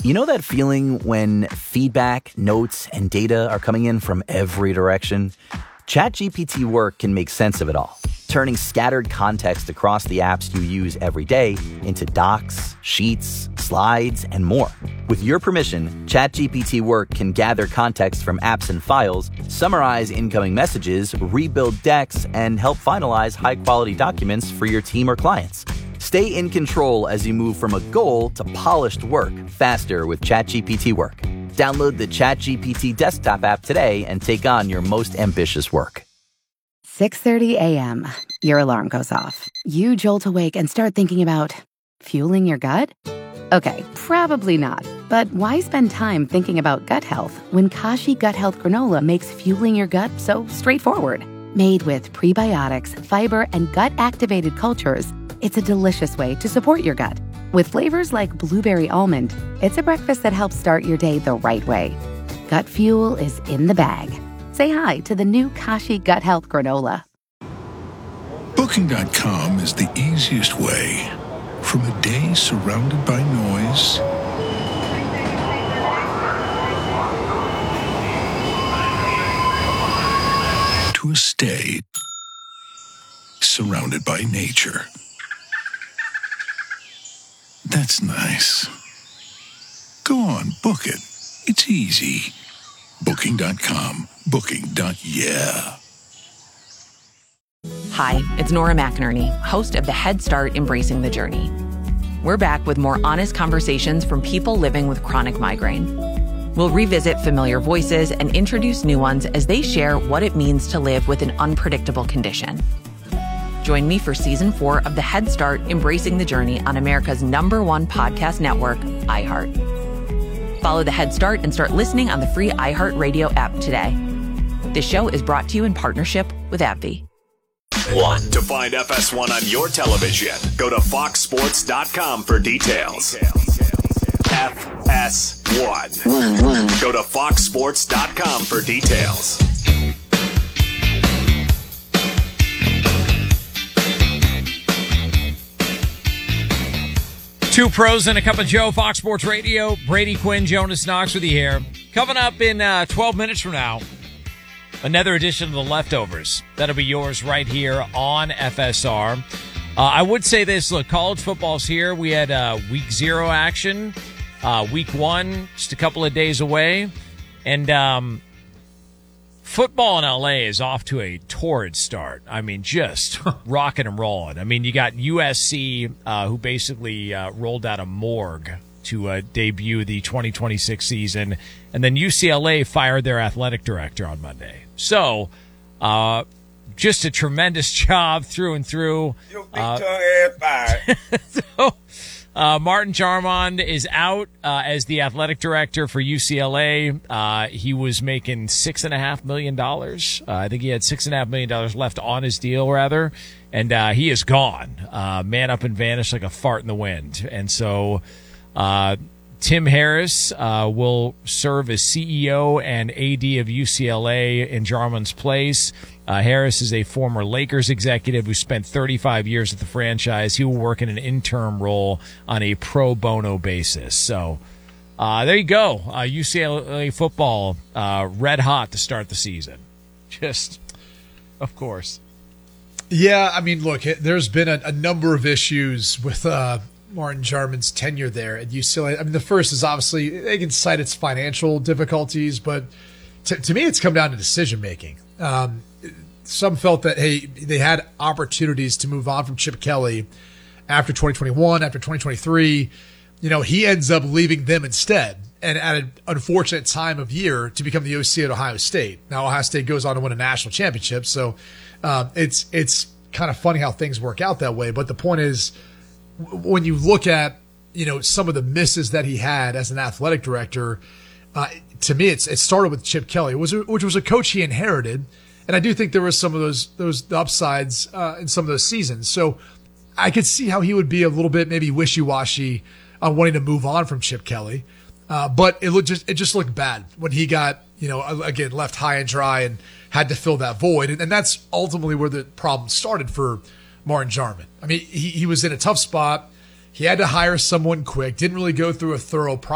You know that feeling when feedback, notes, and data are coming in from every direction? ChatGPT Work can make sense of it all, turning scattered context across the apps you use every day into docs, sheets, slides, and more. With your permission, ChatGPT Work can gather context from apps and files, summarize incoming messages, rebuild decks, and help finalize high-quality documents for your team or clients. Stay in control as you move from a goal to polished work faster with ChatGPT Work. Download the ChatGPT desktop app today and take on your most ambitious work. 6:30 a.m. Your alarm goes off. You jolt awake and start thinking about fueling your gut? Okay, probably not. But why spend time thinking about gut health when Kashi Gut Health Granola makes fueling your gut so straightforward? Made with prebiotics, fiber, and gut-activated cultures, it's a delicious way to support your gut. With flavors like blueberry almond, it's a breakfast that helps start your day the right way. Gut fuel is in the bag. Say hi to the new Kashi Gut Health Granola. Booking.com is the easiest way. From a day surrounded by noise to a stay surrounded by nature. That's nice. Go on, book it. It's easy. Booking.com. Booking.yeah. Hi, it's Nora McInerney, host of the Head Start Embracing the Journey. We're back with more honest conversations from people living with chronic migraine. We'll revisit familiar voices and introduce new ones as they share what it means to live with an unpredictable condition. Join me for Season 4 of the Head Start Embracing the Journey on America's #1 podcast network, iHeart. Follow the Head Start and start listening on the free iHeartRadio app today. This show is brought to you in partnership with AbbVie. To find FS1 on your television, go to foxsports.com for details. FS1. Go to foxsports.com for details. Two pros and a cup of Joe, Fox Sports Radio. Brady Quinn, Jonas Knox with you here. Coming up in 12 minutes from now, another edition of The Leftovers. That'll be yours right here on FSR. I would say this, look, college football's here. We had week 0 action. Week 1, just a couple of days away. And football in LA is off to a torrid start. I mean, just rocking and rolling. I mean, you got USC, who basically rolled out a morgue to debut the 2026 season. And then UCLA fired their athletic director on Monday. So, just a tremendous job through and through. Your big tongue ass fired. So, Martin Jarmond is out as the athletic director for UCLA. He was making $6.5 million. I think he had $6.5 million left on his deal, rather. And he is gone. Man up and vanished like a fart in the wind. And so Tim Harris will serve as CEO and AD of UCLA in Jarmond's place. Harris is a former Lakers executive who spent 35 years at the franchise. He will work in an interim role on a pro bono basis. So there you go. UCLA football red hot to start the season. Just, of course. Yeah, I mean, look, there's been a number of issues with Martin Jarmond's tenure there at UCLA. I mean, the first is obviously they can cite its financial difficulties, but to me, it's come down to decision making. Some felt that, hey, they had opportunities to move on from Chip Kelly after 2021, after 2023. You know, he ends up leaving them instead, and at an unfortunate time of year to become the OC at Ohio State. Now, Ohio State goes on to win a national championship, so it's kind of funny how things work out that way. But the point is, when you look at, you know, some of the misses that he had as an athletic director, to me, it started with Chip Kelly, which was a coach he inherited. And I do think there was some of those upsides in some of those seasons. So I could see how he would be a little bit maybe wishy-washy on wanting to move on from Chip Kelly. But it just looked bad when he got, you know, again, left high and dry and had to fill that void. And that's ultimately where the problem started for Martin Jarmond. I mean, he was in a tough spot. He had to hire someone quick, didn't really go through a thorough process.